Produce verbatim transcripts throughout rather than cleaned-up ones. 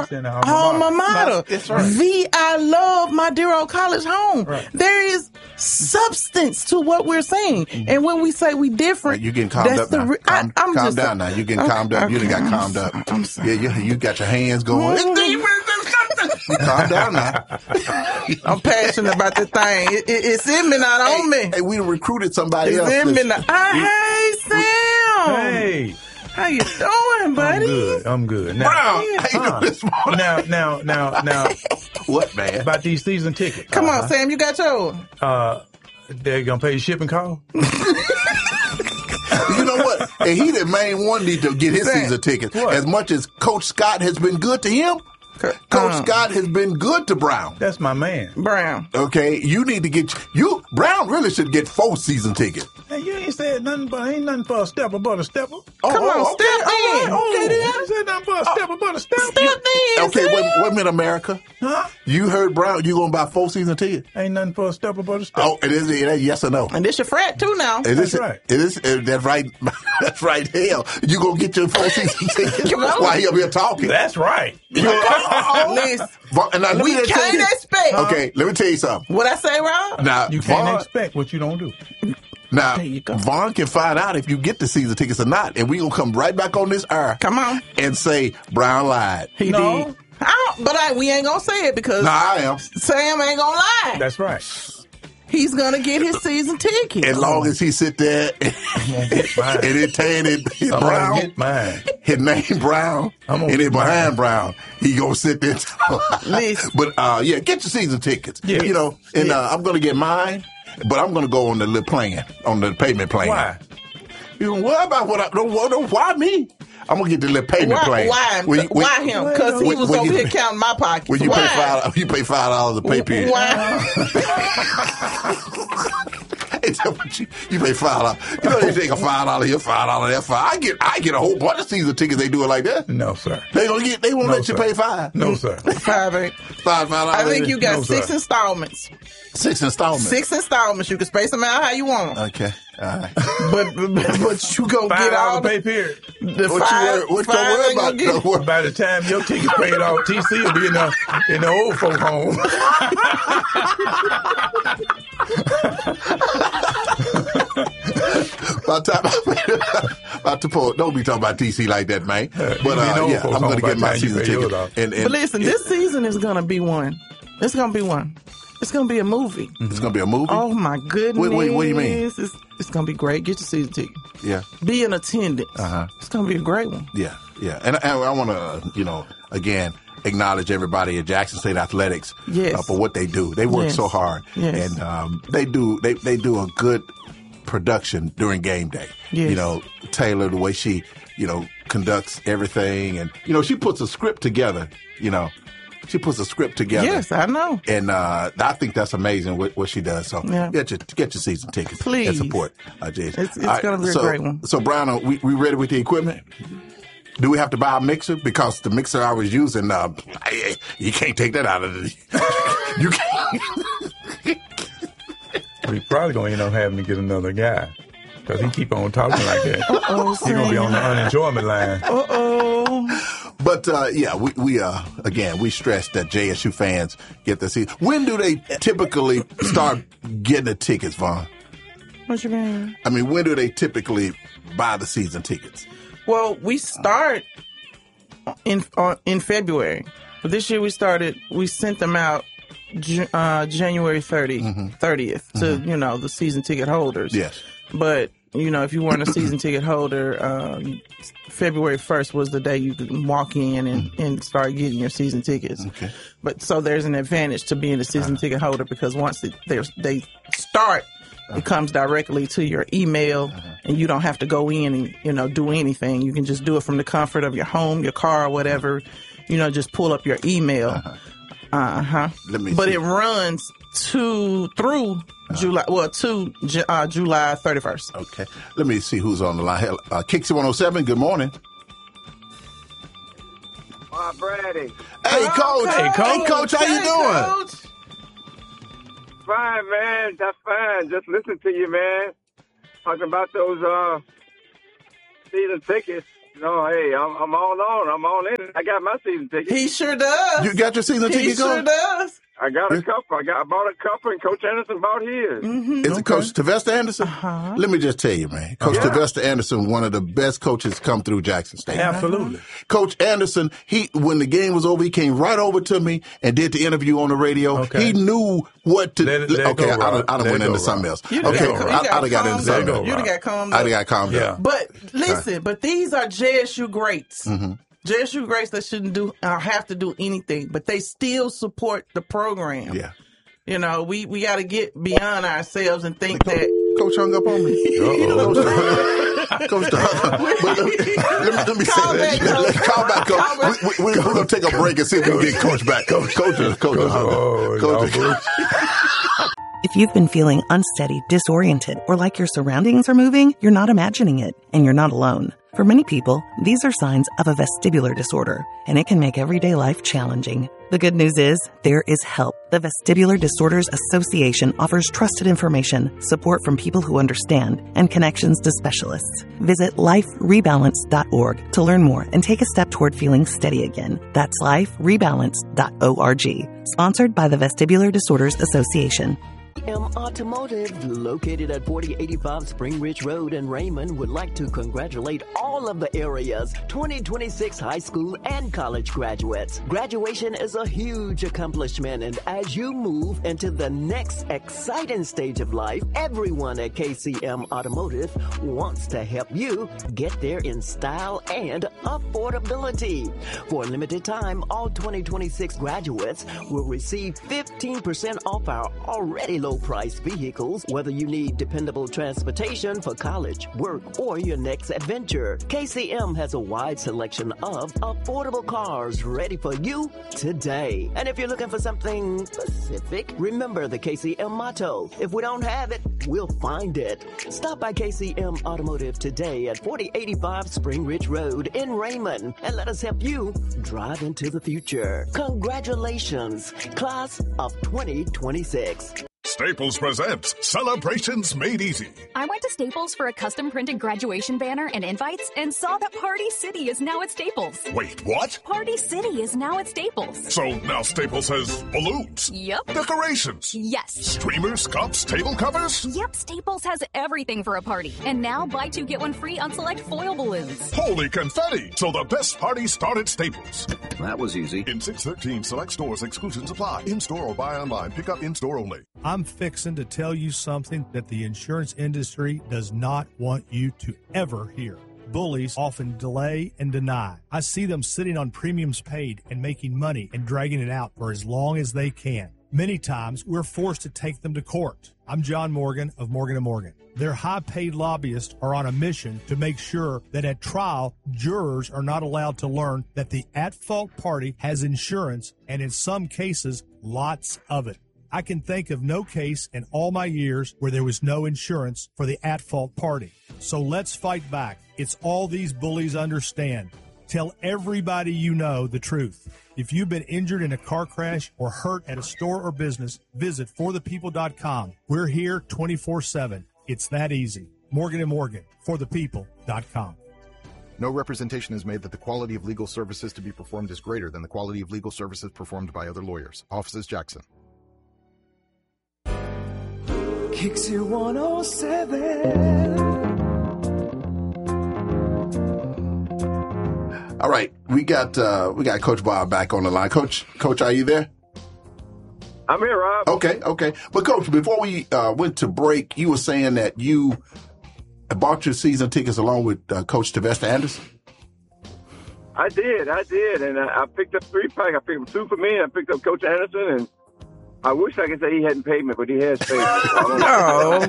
in the alma, alma mater. That's right. V, I love my dear old college home. Right. There is substance to what we're saying. Mm-hmm. And when we say we different, you getting calmed up now. Re- calm I, I'm calm just, down now. You getting okay, calmed up. Okay, you done got I'm, calmed up. I'm sorry. Yeah, you, you got your hands going. Mm-hmm. Calm down now. I'm passionate about this thing. It, it, it's in me, not hey, on me. Hey, we recruited somebody it's else. It's in me now. Hey, Sam. Hey. How you doing, buddy? I'm good. I'm good. Now, Brown, yeah. how you doing this morning? Now, now, now, now. What, man? About these season tickets. Come uh-huh. on, Sam. You got yours. Uh, they're going to pay your shipping cost? You know what? And he the main one need to get his Sam, season tickets. What? As much as Coach Scott has been good to him, Coach uh, Scott has been good to Brown. That's my man. Brown. Okay, you need to get you. Brown really should get four season tickets. Hey, you ain't said nothing but ain't nothing for a stepper but a stepper. Oh, Come on, oh, okay, step all in. right, okay, then. You said nothing for a stepper but a stepper. Step in. Okay, Sam. wait, wait a minute, America. Huh? You heard Brown. You gonna buy four season tickets? Ain't nothing for a stepper but a stepper. Oh, it is. It is yes or no? And this your frat too now. It is, That's right. It is. It, that's right. That's right. Hell, you gonna get your four season tickets Come on. while he up here talking? That's right. Listen, And now, we let me tell can't you- expect. Okay, let me tell you something. What I say, Rob? Now, You can't Vaughn, expect what you don't do. now There you go. Vaughn can find out if you get the season tickets or not, and we gonna come right back on this air. Come on. And say Brown lied. He No. did. I don't, but I, we ain't gonna say it because Nah, I am. Sam ain't gonna lie. That's right. He's gonna get his season ticket. As long as he sit there and, gonna get mine. and entertain it, his I'm Brown, gonna get mine. his name Brown, I'm gonna and it get behind mine. Brown, he gonna sit there. Listen. But uh, yeah, get your season tickets. Yeah. You know, and Yeah. uh, I'm gonna get mine, but I'm gonna go on the little plan, on the payment plan. Why? You know, what about what I don't, don't why me? I'm gonna get the little payment Why? plan. Why? When you- when- why him? Because he when- was when over you- here counting my pockets. When you why? pay five, you pay five dollars a pay period. Why? It's what you, you pay five dollars. You know they take a five dollar here, five dollar there, five. I get I get a whole bunch of season tickets. They do it like that. No, sir. They gonna get. They won't No, let sir. you pay five. No, sir. Five eight. Five five dollars. I think you got No, six sir. installments. six installments. Six installments. You can space them out how you want them. Okay. All right. But, but but you gonna Five get all dollar the, pay period. the What five. you worry, what you five worry ain't about? gonna get- Don't worry. By the time your ticket's paid off, T C will be in the in the old folk home. By the time about to pull, don't be talking about T C like that, man. But You uh, know yeah, folks I'm home gonna by get the my time you season pay yours ticket. off. And, and But listen, this season is gonna be one. It's gonna be one. It's gonna be a movie. it's gonna be a movie. Oh my goodness! Wait, wait, what do you mean? It's, it's gonna be great. Get your season ticket. Yeah, Be in attendance. Uh-huh. It's gonna be a great one. yeah, yeah. And, and I want to, you know, again acknowledge everybody at Jackson State Athletics Yes. uh, for what they do. They work Yes. so hard, Yes. and um, they do they they do a good production during game day. Yes. You know, Taylor, the way she, you know, conducts everything, and you know, she puts a script together. You know, she puts a script together. Yes, I know. And uh, I think that's amazing what, what she does. So Yeah. get your get your season tickets, Please. and support uh, Jason. It's- it's All right, gonna be a so, great one. So Brian, are we we ready with the equipment? Do we have to buy a mixer? Because the mixer I was using, uh, I- you can't take that out of the. You can't. We probably gonna end up having to get another guy because he keep on talking like that. Oh, He gonna be on the unenjoyment line. Uh oh. But uh, yeah, we we uh again we stress that J S U fans get the season. When do they typically start getting the tickets, Vaughn? What you mean? I mean, when do they typically buy the season tickets? Well, we start in uh, in February. But this year we started. We sent them out Ju- uh, January thirtieth, thirtieth to you know the season ticket holders. Yes. But you know, if you weren't a season ticket holder, um, February first was the day you could walk in and, and start getting your season tickets. Okay. But so there's an advantage to being a season Uh-huh. ticket holder because once it, there's- they start, it comes directly to your email, Uh-huh. and you don't have to go in and you know do anything. You can just do it from the comfort of your home, your car, or whatever. You know, just pull up your email. Uh huh. Uh-huh. Let me But see. it runs to through July. Well, to Ju- uh, July thirty-first. Okay. Let me see who's on the line. Hell, Uh, Kixie one oh seven, good morning. Uh, Brady. Hey, Coach. Hey, Coach. Hey, Coach, how you Hey, doing? Coach. Fine, man. That's fine. Just listen to you, man. Talking about those uh season tickets. No, hey, I'm, I'm all on. I'm all in. I got my season ticket. He sure does. You got your season he ticket sure going? does. I got a cup. I got. I bought a cup, and Coach Anderson bought his. Mm-hmm. Is it Coach Tavesta Anderson? Uh-huh. Let me just tell you, man. Coach Yeah. Tavesta Anderson, one of the best coaches come through Jackson State. Absolutely. Coach Anderson, he when the game was over, he came right over to me and did the interview on the radio. Okay. He knew what to. Let it- let it okay, go, I done, Rob. I done Let went it go, into something Rob. else. You done Okay, got- you I, got I done got into calmed something down. else. You done got calmed I up. done got calmed Yeah. down. But listen, but these are J S U greats. Mm-hmm. J S U greats that shouldn't do or have to do anything, but they still support the program. Yeah. You know, we, we got to get beyond ourselves and think that. Coach hung up on me. Uh-oh. Coach, but let me, let me, let me Call say back, that. Coach. Call back, Coach. Call back. We, we, we're going to take a break and see if we can get Coach back. Coach, Coach, Coach, Coach, Oh, Coach, y'all Coach. If you've been feeling unsteady, disoriented, or like your surroundings are moving, you're not imagining it, and you're not alone. For many people, these are signs of a vestibular disorder, and it can make everyday life challenging. The good news is, there is help. The Vestibular Disorders Association offers trusted information, support from people who understand, and connections to specialists. Visit life rebalance dot org to learn more and take a step toward feeling steady again. That's life rebalance dot org. Sponsored by the Vestibular Disorders Association. M Automotive, located at forty eighty-five Spring Ridge Road in Raymond, would like to congratulate all of the area's twenty twenty-six high school and college graduates. Graduation is a huge accomplishment, and as you move into the next exciting stage of life, everyone at K C M Automotive wants to help you get there in style and affordability. For a limited time, all twenty twenty-six graduates will receive fifteen percent off our already low price vehicles, whether you need dependable transportation for college, work, or your next adventure. K C M has a wide selection of affordable cars ready for you today. And if you're looking for something specific, remember the K C M motto: if we don't have it, we'll find it. Stop by K C M Automotive today at forty eighty-five Spring Ridge Road in Raymond and let us help you drive into the future. Congratulations, class of twenty twenty-six. Staples presents Celebrations Made Easy. I went to Staples for a custom printed graduation banner and invites and saw that Party City is now at Staples. Wait, what? Party City is now at Staples. So now Staples has balloons, Yep. decorations, Yes. streamers, cups, table covers? Yep, Staples has everything for a party. And now buy two, get one free on select foil balloons. Holy confetti! So the best party started at Staples. That was easy. In six thirteen select stores, exclusions apply. In-store or buy online. Pick up in-store only. I'm fixing to tell you something that the insurance industry does not want you to ever hear. Bullies often delay and deny. I see them sitting on premiums paid and making money and dragging it out for as long as they can. Many times, we're forced to take them to court. I'm John Morgan of Morgan and Morgan. Their high-paid lobbyists are on a mission to make sure that at trial, jurors are not allowed to learn that the at-fault party has insurance, and in some cases, lots of it. I can think of no case in all my years where there was no insurance for the at-fault party. So let's fight back. It's all these bullies understand. Tell everybody you know the truth. If you've been injured in a car crash or hurt at a store or business, visit for the people dot com. We're here twenty-four seven. It's that easy. Morgan and Morgan, for the people dot com. No representation is made that the quality of legal services to be performed is greater than the quality of legal services performed by other lawyers. Offices Jackson. Kicks you one oh seven. All right, we got uh, we got Coach Bob back on the line. Coach, Coach, are you there? I'm here, Rob. Okay, okay. But Coach, before we uh, went to break, you were saying that you bought your season tickets along with uh, Coach Tavesta Anderson. I did, I did, and I, I picked up three pack. I picked up two for me, and I picked up Coach Anderson, and I wish I could say he hadn't paid me, but he has paid me. No.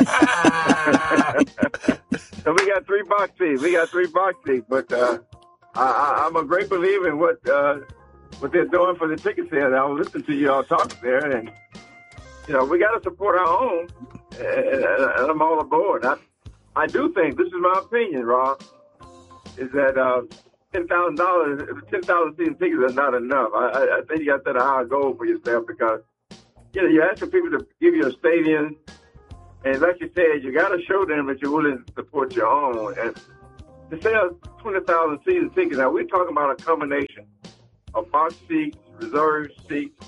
So we got three box seats. We got three box seats, but uh, I, I, I'm a great believer in what uh, what they're doing for the ticket sales. I was listening to you all talk there, and you know we got to support our own, and, and I'm all aboard. I, I do think, this is my opinion, Rob, is that uh, ten thousand dollars, ten thousand season tickets are not enough. I, I, I think you got to set a higher goal for yourself because you know you're asking people to give you a stadium, and like you said, you got to show them that you're willing to support your own. And to sell twenty thousand season tickets, now we're talking about a combination of box seats, reserve seats,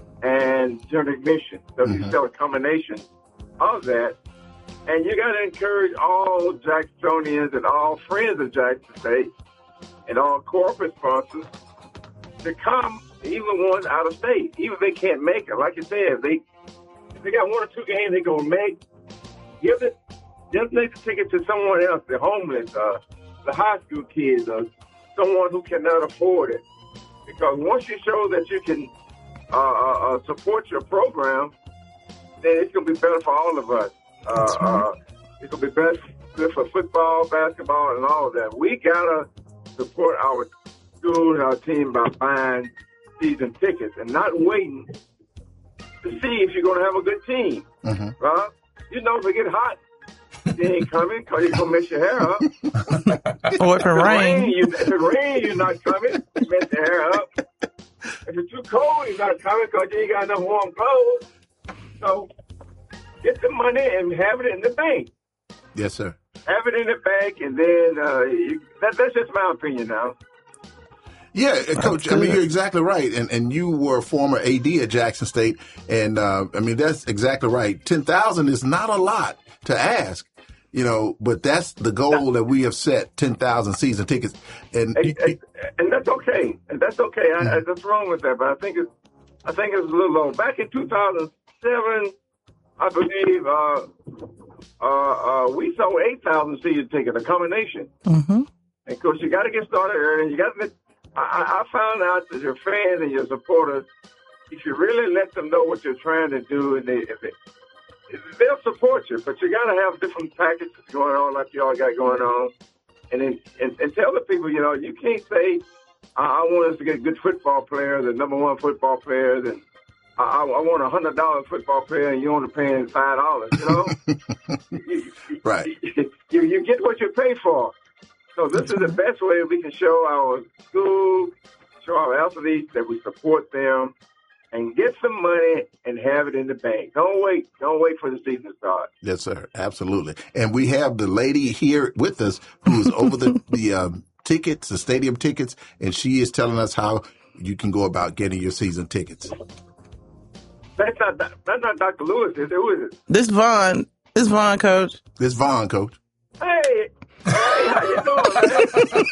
and general admission. So mm-hmm. you sell a combination of that. And you got to encourage all Jacksonians and all friends of Jackson State and all corporate sponsors to come, even ones out of state, even if they can't make it. Like you said, if they if they got one or two games they're going to make, give it, just make the ticket to someone else, the homeless, uh, the high school kids, or someone who cannot afford it. Because once you show that you can uh, uh, support your program, then it's going to be better for all of us. Uh, right. uh, it's going to be best good for football, basketball, and all of that. We got to support our school and our team by buying season tickets and not waiting to see if you're going to have a good team. Mm-hmm. Right? You know, if it get hot, you ain't coming because you're going to mess your hair up. Or if it rains. Rain, you, if it rains, you're not coming. You mess your hair up. If it's too cold, you're not coming because you ain't got enough warm clothes. So get the money and have it in the bank. Yes, sir. Have it in the bank, and then uh, you, that, that's just my opinion now. Yeah, Coach, I mean, you're exactly right. And and you were a former A D at Jackson State. And, uh, I mean, that's exactly right. ten thousand is not a lot to ask, you know, but that's the goal that we have set, ten thousand season tickets. And and, and, and that's okay. And that's okay. Mm-hmm. I, I, that's wrong with that, but I think it's, I think it's a little low. Back in two thousand seven, I believe uh, uh, uh, we sold eight thousand season tickets, a combination. Mm-hmm. And, of course, you got to get started early. You got to I, I found out that your fans and your supporters, if you really let them know what you're trying to do, and they, if they, if they'll support you, but you got to have different packages going on like y'all got going on. And, then, and and tell the people, you know, you can't say, I, I want us to get good football players, the number one football players, and I, I want a one hundred dollars football player, and you're only paying five dollars, you know? you, right. You, you get what you pay for. So this is the best way we can show our school, show our athletes that we support them, and get some money and have it in the bank. Don't wait. Don't wait for the season to start. Yes, sir. Absolutely. And we have the lady here with us who is over the, the um, tickets, the stadium tickets, and she is telling us how you can go about getting your season tickets. That's not that's not Doctor Lewis, is it? Who is it? This Vaughn. This Vaughn, Coach. This Vaughn, Coach. Hey. Hey, how you doing, man?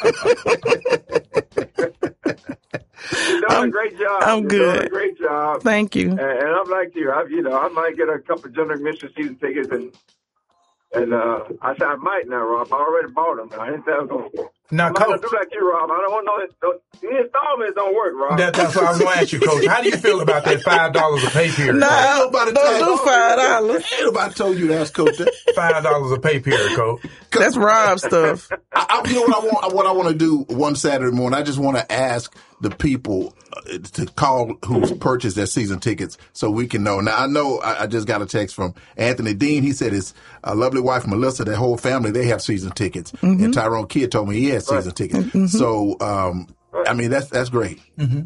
You're doing I'm, a great job. I'm You're good. Doing a great job. Thank you. And, and I'm like you. I, you know, I might get a couple of general admission season tickets, and and uh, I said I might now, Rob. I already bought them. I didn't say I was going to. Now, I'm Coach, not gonna do like you, Rob. I don't want to know that the installments don't work, Rob. That, that's what I was going to ask you, Coach. How do you feel about that five dollars a pay period? No, nobody don't do five dollars. Ain't nobody told you to ask Coach that. Five dollars a pay period, Coach. That's Rob stuff. I, I, you know what I want? What I want to do one Saturday morning. I just want to ask the people uh, to call who's purchased their season tickets so we can know. Now I know I, I just got a text from Anthony Dean. He said his uh, lovely wife Melissa, their whole family, they have season tickets, mm-hmm. and Tyrone Kidd told me he has season right. tickets. Mm-hmm. So um, I mean that's that's great. Mm-hmm.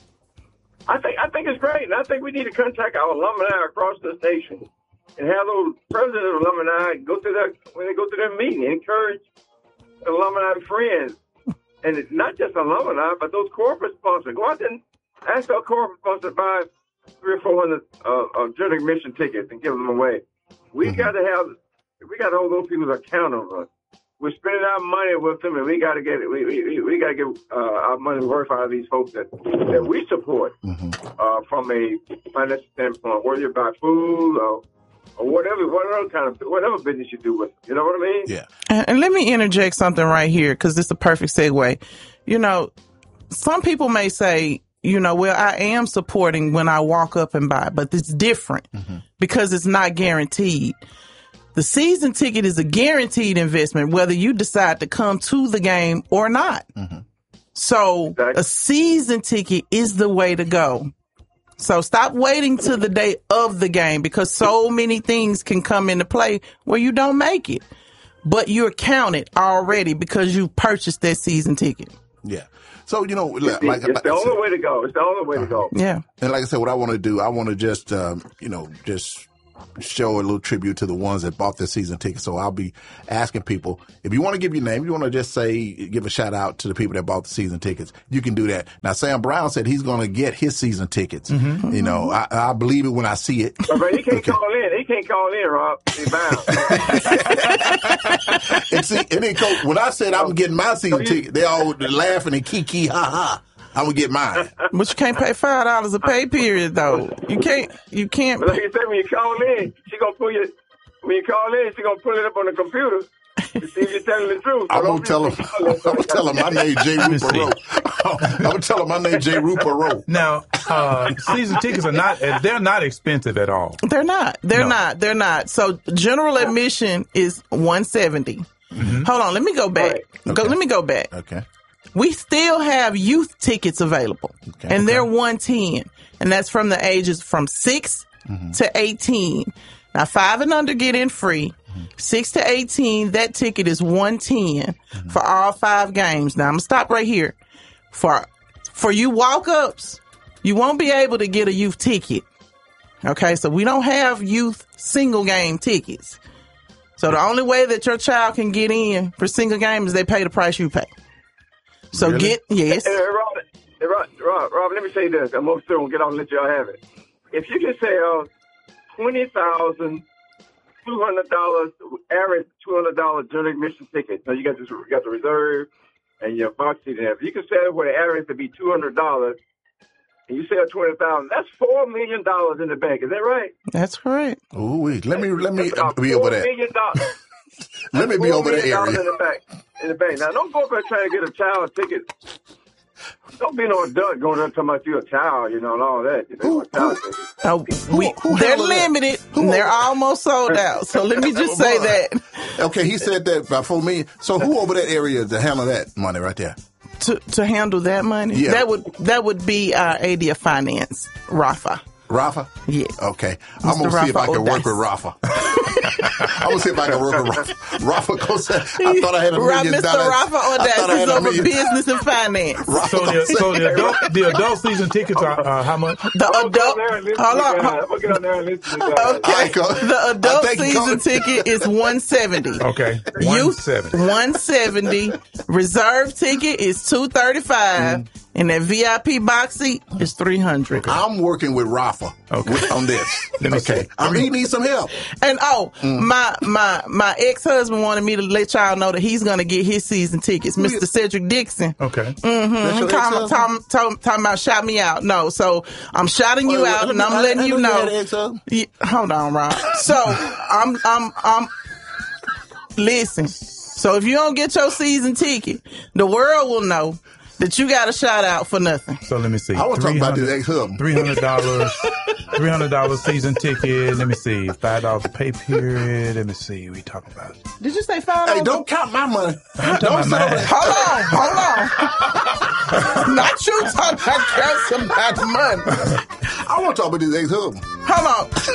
I think I think it's great, and I think we need to contact our alumni across this nation and have those president of alumni go to their when they go to their meeting, encourage alumni friends, and it's not just alumni, but those corporate sponsors. Go out there and ask our corporate sponsors to buy three or four hundred uh, uh, general admission tickets and give them away. We mm-hmm. got to have we got to hold those people accountable. We're spending our money with them, and we got to get it. We we, we got to get uh, our money worth out of these folks that that we support mm-hmm. uh, from a financial standpoint, whether you buy food or, or whatever, whatever kind of whatever business you do with it. You know what I mean? Yeah. And, and let me interject something right here because this is a perfect segue. You know, some people may say, you know, well, I am supporting when I walk up and buy, but it's different mm-hmm. because it's not guaranteed. The season ticket is a guaranteed investment, whether you decide to come to the game or not. Mm-hmm. So exactly. A season ticket is the way to go. So stop waiting to the day of the game because so many things can come into play where you don't make it. But you're counted already because you purchased that season ticket. Yeah. So, you know, like, like it's like the only said, way to go. It's the only way to go. Yeah. And like I said, what I want to do, I want to just, um, you know, just show a little tribute to the ones that bought their season tickets. So I'll be asking people, if you want to give your name, you want to just say, give a shout out to the people that bought the season tickets, you can do that. Now, Sam Brown said he's going to get his season tickets. Mm-hmm. You know, I, I believe it when I see it. But, but he can't okay. call in. He can't call in, Rob. He's bound. and see, and then, Coach, when I said I'm getting my season ticket, they all laughing and kiki, ha ha. I'm gonna get mine. But you can't pay five dollars a pay period though. You can't. You can't. But like you said, when you call in, she gonna pull you. When you call in, she gonna pull it up on the computer to see if you're telling the truth. I'm gonna tell him. I'm gonna tell him my name J. Rupert Rowe. I'm gonna tell him my name J. Rupert Rowe. Now, uh, season tickets are not. They're not expensive at all. They're not. They're no. not. They're not. So general admission is one seventy. Mm-hmm. Hold on. Let me go back. Right. Okay. Go. Let me go back. Okay. We still have youth tickets available, okay, and okay. they're one ten, and that's from the ages from six mm-hmm. to eighteen. Now, five and under get in free. Mm-hmm. six to eighteen, that ticket is one ten mm-hmm. for all five games. Now, I'm going to stop right here. For for you walk-ups, you won't be able to get a youth ticket. Okay, so we don't have youth single-game tickets. So the only way that your child can get in for single game is they pay the price you pay. So really? get, yes. Hey, Rob, hey, Rob, Rob, Rob, let me say this. I'm most sure we'll get on and let y'all have it. If you can sell twenty thousand two hundred dollars, average two hundred dollars general admission tickets, now you got, this, you got the reserve and your box seat and everything. You can sell it where the average to be two hundred dollars and you sell twenty thousand dollars, that's four million dollars in the bank. Is that right? That's correct. Ooh, wait. Let me, let me be over that. four million dollars. Let me be over that area. In the back, in the bank. Now, don't go up there trying to get a child ticket. Don't be no adult going there talking about you a child, you know, and all that. You know, who, who, who, we, who they're limited. They're almost sold out. So let me just say that. Okay, he said that by four million. So who over that area to handle that money right there? To to handle that money? Yeah. That would that would be our A D of Finance, Rafa. Rafa? Yeah. Okay. I'm going to see if I can work with Rafa. I'm going to see if I can work with Rafa. Rafa goes, I thought I had a million Mister dollars. Rafa Odas is over business and finance. So, the, so the, adult, the adult season tickets are uh, how much? The adult, hold on. I'm going to get on there and listen to that. Okay. The adult season ticket is one seventy. Okay. one seventy. Youth, one seventy. Reserve ticket is two thirty-five. Mm. And that V I P box seat is three hundred. Okay. I'm working with Rafa okay. on this. Let me okay. see. I'm, he needs some help. And oh, mm. my my my ex-husband wanted me to let y'all know that he's going to get his season tickets. Mister Cedric Dixon. Okay. Mm-hmm. Talking talk, talk, talk about shout me out. No, so I'm shouting you Wait, out and I'm letting you know. Yeah, hold on, Rob. So I'm I'm I'm listen. So if you don't get your season ticket, the world will know that you got a shout out for nothing. So let me see. I want to talk about this ex-husband. three hundred dollars three hundred dollars season ticket. Let me see. five dollars pay period. Let me see. We talking about. Did you say five dollars? Hey, don't count my money. I'm don't my money. Hold on. Hold on. Not you talking about count somebody's money. I want to talk about this ex-husband. Hold on.